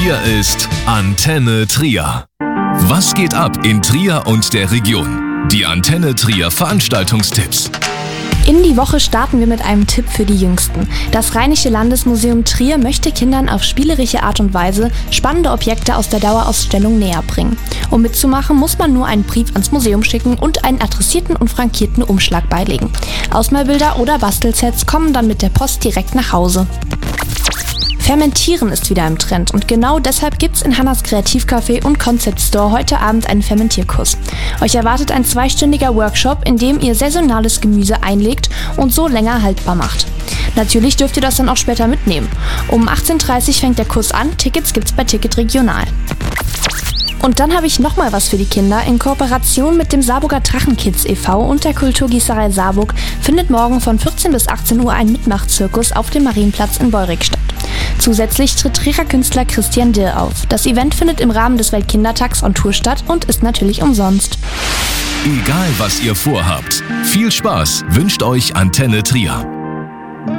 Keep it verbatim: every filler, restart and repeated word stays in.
Hier ist Antenne Trier. Was geht ab in Trier und der Region? Die Antenne Trier Veranstaltungstipps. In die Woche starten wir mit einem Tipp für die Jüngsten. Das Rheinische Landesmuseum Trier möchte Kindern auf spielerische Art und Weise spannende Objekte aus der Dauerausstellung näher bringen. Um mitzumachen, muss man nur einen Brief ans Museum schicken und einen adressierten und frankierten Umschlag beilegen. Ausmalbilder oder Bastelsets kommen dann mit der Post direkt nach Hause. Fermentieren ist wieder im Trend und genau deshalb gibt's in Hannas Kreativcafé und Concept Store heute Abend einen Fermentierkurs. Euch erwartet ein zweistündiger Workshop, in dem ihr saisonales Gemüse einlegt und so länger haltbar macht. Natürlich dürft ihr das dann auch später mitnehmen. Um achtzehn Uhr dreißig fängt der Kurs an, Tickets gibt's bei Ticket Regional. Und dann habe ich nochmal was für die Kinder. In Kooperation mit dem Saarburger Drachenkids e V und der Kulturgießerei Saarburg findet morgen von vierzehn bis achtzehn Uhr ein Mitmachzirkus auf dem Marienplatz in Beurig statt. Zusätzlich tritt Trierer Künstler Christian Dirr auf. Das Event findet im Rahmen des Weltkindertags on Tour statt und ist natürlich umsonst. Egal was ihr vorhabt, viel Spaß wünscht euch Antenne Trier.